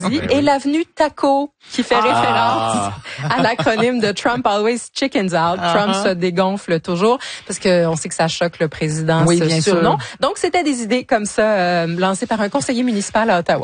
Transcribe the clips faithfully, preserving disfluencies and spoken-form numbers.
dit, ben et oui. l'avenue Taco, qui fait ah. référence à l'acronyme de Trump Always Chickens Out. Uh-huh. Trump se dégonfle toujours, parce que on sait que ça choque le président, oui, ce bien surnom. sûr. Donc, c'était des idées comme ça, euh, lancées par un conseiller municipal à Ottawa.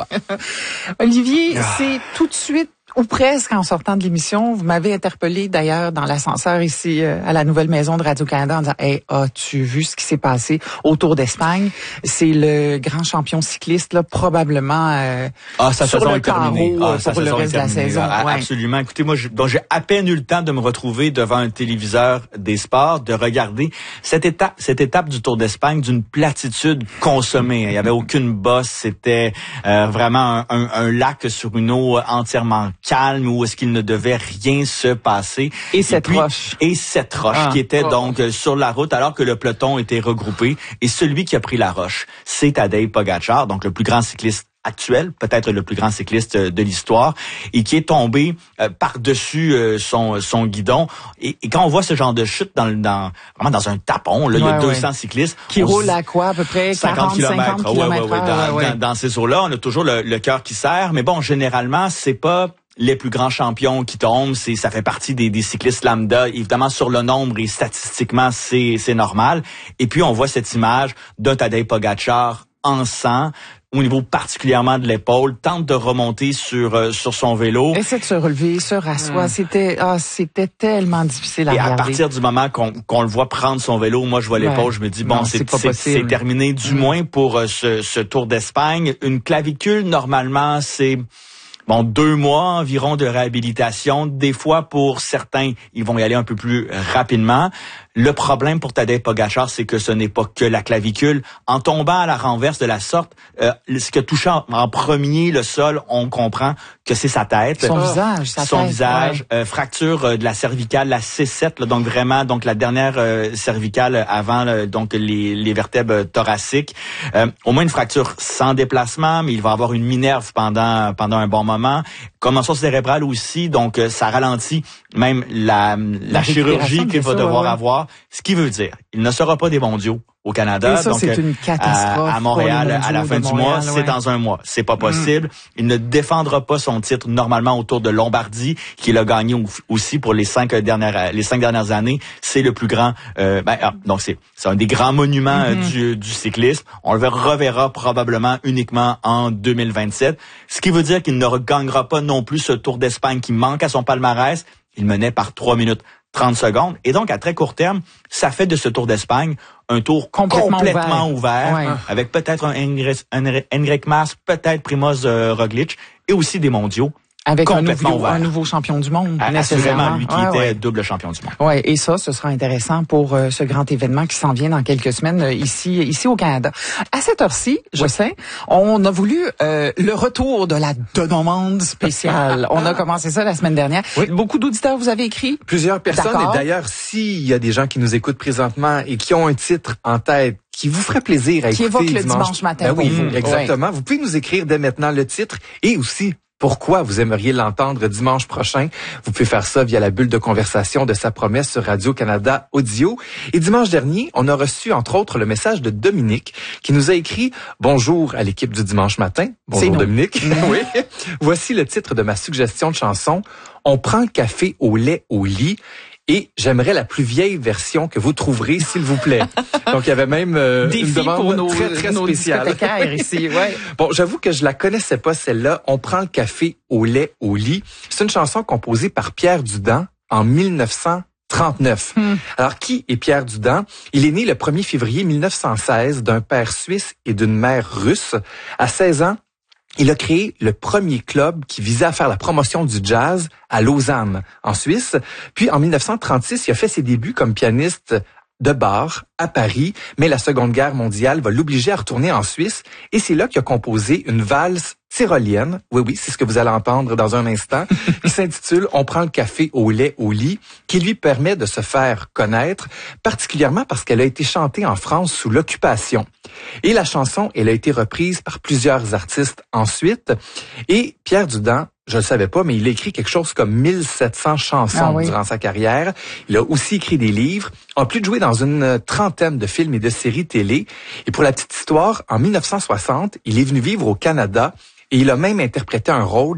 Olivier, c'est tout de suite, ou presque en sortant de l'émission, vous m'avez interpellé d'ailleurs dans l'ascenseur ici euh, à la nouvelle maison de Radio-Canada en disant « Hey, as-tu vu ce qui s'est passé au Tour d'Espagne? » C'est le grand champion cycliste, là, probablement euh, ah, sa sur saison le est terminée. carreau Ah, pour le reste de la saison. Ah, ouais. Absolument. Écoutez, moi, je, donc, j'ai à peine eu le temps de me retrouver devant un téléviseur des sports, de regarder cette étape, cette étape du Tour d'Espagne d'une platitude consommée. Il n'y avait aucune bosse. C'était euh, vraiment un, un, un lac sur une eau entièrement calme où est-ce qu'il ne devait rien se passer. Et cette puis, roche. Et cette roche ah, qui était oh. donc sur la route alors que le peloton était regroupé. Et celui qui a pris la roche, c'est Tadej Pogačar, donc le plus grand cycliste actuel, peut-être le plus grand cycliste de l'histoire, et qui est tombé euh, par-dessus euh, son son guidon. Et, et quand on voit ce genre de chute dans dans vraiment dans un tapon, là, il ouais, y a deux cents ouais. cyclistes qui roulent à quoi à peu près cinquante kilomètres. Ouais, ouais, ouais, dans, ouais. Dans, dans ces eaux-là, on a toujours le, le cœur qui serre. Mais bon, généralement, c'est pas les plus grands champions qui tombent, c'est ça fait partie des, des cyclistes lambda. Évidemment, sur le nombre et statistiquement, c'est c'est normal. Et puis, on voit cette image d'un Tadej Pogačar en sang, au niveau particulièrement de l'épaule, tente de remonter sur euh, sur son vélo. Essaie de se relever, se rasseoir. Mmh. C'était ah, c'était tellement difficile à Et regarder. Et à partir du moment qu'on qu'on le voit prendre son vélo, moi je vois l'épaule, ouais. je me dis bon, non, c'est c'est, c'est, c'est terminé du mmh. moins pour euh, ce, ce Tour d'Espagne. Une clavicule, normalement, c'est bon, deux mois environ de réhabilitation. Des fois, pour certains, ils vont y aller un peu plus rapidement. Le problème pour Tadej Pogačar, c'est que ce n'est pas que la clavicule. En tombant à la renverse de la sorte, euh, ce qui a touché en, en premier le sol, on comprend que c'est sa tête. Son oh. visage, sa Son tête, visage. Ouais. Euh, fracture euh, de la cervicale, la C sept, là, donc vraiment, donc la dernière euh, cervicale avant là, donc les, les vertèbres thoraciques. Euh, au moins une fracture sans déplacement, mais il va avoir une minerve pendant pendant un bon moment. Commotion cérébrale aussi, donc euh, ça ralentit même la, la, la chirurgie qu'il va ça, devoir ouais. avoir. Ce qui veut dire, il ne sera pas des mondiaux au Canada. Et ça, donc, c'est une catastrophe. À, à Montréal, à la fin du mois, ouais. c'est dans un mois. C'est pas possible. Mm. Il ne défendra pas son titre normalement autour de Lombardie, qu'il a gagné aussi pour les cinq dernières les cinq dernières années. C'est le plus grand. Euh, ben, ah, donc c'est c'est un des grands monuments mm-hmm. du, du cyclisme. On le reverra probablement uniquement en deux mille vingt-sept. Ce qui veut dire qu'il ne regagnera pas non plus ce Tour d'Espagne qui manque à son palmarès. Il menait par trois minutes trente secondes. Et donc, à très court terme, ça fait de ce Tour d'Espagne un tour complètement, complètement ouvert, ouvert ouais. avec peut-être un Enric Mas, peut-être Primož euh, Roglič, et aussi des mondiaux. Avec un nouveau, un nouveau champion du monde, ah, nécessairement. Lui qui ouais, était ouais. double champion du monde. Ouais, et ça, ce sera intéressant pour euh, ce grand événement qui s'en vient dans quelques semaines euh, ici, ici au Canada. À cette heure-ci, je ouais. sais, on a voulu euh, le retour de la demande spéciale. On a commencé ça la semaine dernière. Oui. Beaucoup d'auditeurs vous avez écrit. Plusieurs personnes. D'accord. Et d'ailleurs, s'il y a des gens qui nous écoutent présentement et qui ont un titre en tête qui vous ferait plaisir à qui écouter évoque le dimanche, dimanche matin. Ben oui, vous. exactement. Ouais. Vous pouvez nous écrire dès maintenant le titre et aussi pourquoi vous aimeriez l'entendre dimanche prochain. Vous pouvez faire ça via la bulle de conversation de Sa promesse sur Radio-Canada Audio. Et dimanche dernier, on a reçu entre autres le message de Dominique qui nous a écrit « Bonjour à l'équipe du dimanche matin ». Bonjour Dominique. Oui. Voici le titre de ma suggestion de chanson « On prend le café au lait au lit ». Et j'aimerais la plus vieille version que vous trouverez, s'il vous plaît. Donc, il y avait même euh, une demande pour nos, très, très nos spéciale. ici, ouais. Bon, j'avoue que je la connaissais pas, celle-là. On prend le café au lait au lit. C'est une chanson composée par Pierre Dudand en mille neuf cent trente-neuf. Hmm. Alors, qui est Pierre Dudand? Il est né le premier février mille neuf cent seize d'un père suisse et d'une mère russe. À seize ans, il a créé le premier club qui visait à faire la promotion du jazz à Lausanne, en Suisse. Puis, en mille neuf cent trente-six, il a fait ses débuts comme pianiste de bar à Paris, mais la Seconde Guerre mondiale va l'obliger à retourner en Suisse. Et c'est là qu'il a composé une valse tyrolienne. Oui, oui, c'est ce que vous allez entendre dans un instant, qui s'intitule « On prend le café au lait au lit », qui lui permet de se faire connaître, particulièrement parce qu'elle a été chantée en France sous l'occupation. Et la chanson, elle a été reprise par plusieurs artistes ensuite. Et Pierre Dudand je le savais pas, mais il a écrit quelque chose comme mille sept cents chansons ah oui. durant sa carrière. Il a aussi écrit des livres, en plus de jouer dans une trentaine de films et de séries télé. Et pour la petite histoire, en mille neuf cent soixante, il est venu vivre au Canada et il a même interprété un rôle